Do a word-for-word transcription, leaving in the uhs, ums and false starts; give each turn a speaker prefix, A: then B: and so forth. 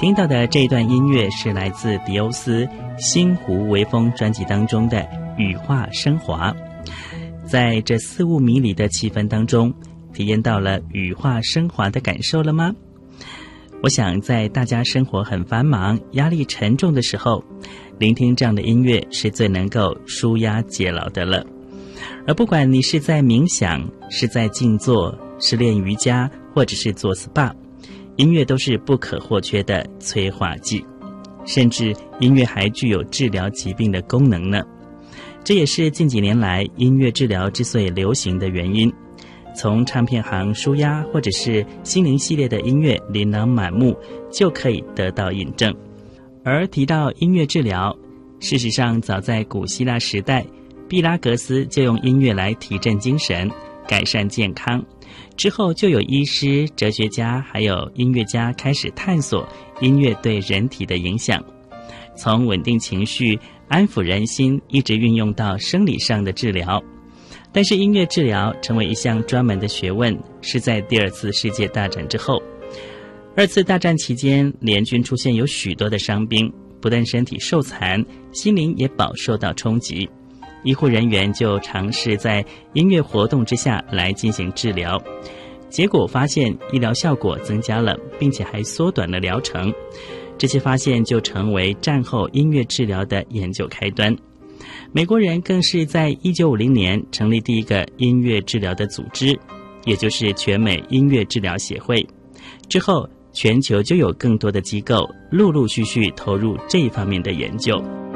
A: 听到的这一段音乐是来自迪欧斯《星湖微风》专辑当中的羽化升华。在这四五迷离的气氛当中，体验到了羽化升华的感受了吗？我想在大家生活很繁忙、压力沉重的时候，聆听这样的音乐是最能够抒压解劳的了。而不管你是在冥想，是在静坐，是练瑜伽，或者是做 S P A， 音乐都是不可或缺的催化剂，甚至音乐还具有治疗疾病的功能呢。这也是近几年来音乐治疗之所以流行的原因。从唱片行抒压或者是心灵系列的音乐琳琅满目，就可以得到印证。而提到音乐治疗，事实上早在古希腊时代，毕拉格斯就用音乐来提振精神，改善健康。之后就有医师、哲学家还有音乐家开始探索音乐对人体的影响，从稳定情绪、安抚人心，一直运用到生理上的治疗。但是音乐治疗成为一项专门的学问，是在第二次世界大战之后。二次大战期间，联军出现有许多的伤兵，不但身体受残，心灵也饱受到冲击。医护人员就尝试在音乐活动之下来进行治疗，结果发现医疗效果增加了，并且还缩短了疗程。这些发现就成为战后音乐治疗的研究开端。美国人更是在一九五零年成立第一个音乐治疗的组织，也就是全美音乐治疗协会。之后全球就有更多的机构陆陆续续投入这一方面的研究。